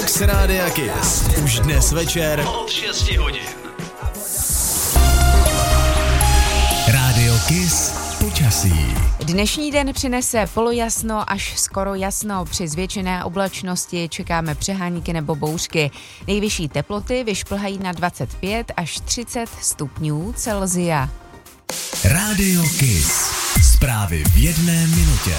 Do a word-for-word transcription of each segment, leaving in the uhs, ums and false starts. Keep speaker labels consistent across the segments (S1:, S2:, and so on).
S1: Box Rádia Kiss. Už dnes večer od šesti hodin. Rádio Kiss počasí.
S2: Dnešní den přinese polojasno až skoro jasno. Při zvětšené oblačnosti čekáme přehánky nebo bouřky. Nejvyšší teploty vyšplhají na dvacet pět až třicet stupňů Celsia.
S1: Rádio Kiss. Zprávy v jedné minutě.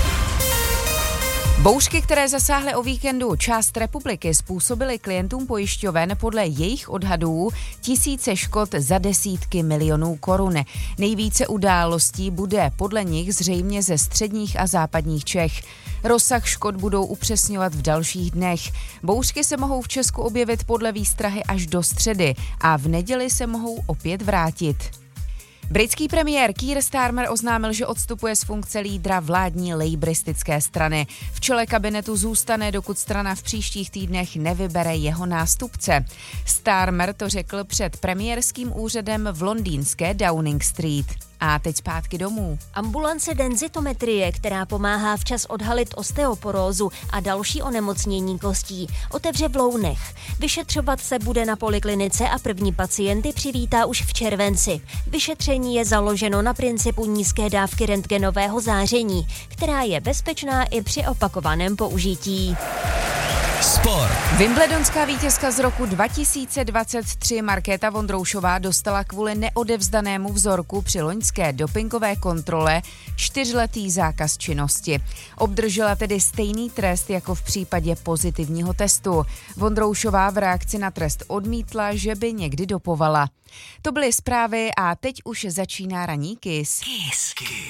S2: Bouřky, které zasáhly o víkendu část republiky, způsobily klientům pojišťoven podle jejich odhadů tisíce škod za desítky milionů korun. Nejvíce událostí bude podle nich zřejmě ze středních a západních Čech. Rozsah škod budou upřesňovat v dalších dnech. Bouřky se mohou v Česku objevit podle výstrahy až do středy a v neděli se mohou opět vrátit. Britský premiér Keir Starmer oznámil, že odstupuje z funkce lídra vládní lejbristické strany. V čele kabinetu zůstane, dokud strana v příštích týdnech nevybere jeho nástupce. Starmer to řekl před premiérským úřadem v londýnské Downing Street. A teď zpátky domů.
S3: Ambulance denzitometrie, která pomáhá včas odhalit osteoporózu a další onemocnění kostí, otevře v Lounech. Vyšetřovat se bude na poliklinice a první pacienty přivítá už v červenci. Vyšetření je založeno na principu nízké dávky rentgenového záření, která je bezpečná i při opakovaném použití.
S1: Sport.
S2: Wimbledonská vítězka z roku dva tisíce dvacet tři Markéta Vondroušová dostala kvůli neodevzdanému vzorku při loňské dopingové kontrole čtyřletý zákaz činnosti. Obdržela tedy stejný trest jako v případě pozitivního testu. Vondroušová v reakci na trest odmítla, že by někdy dopovala. To byly zprávy a teď už začíná ranní Kiss.
S1: Kiss. Kiss.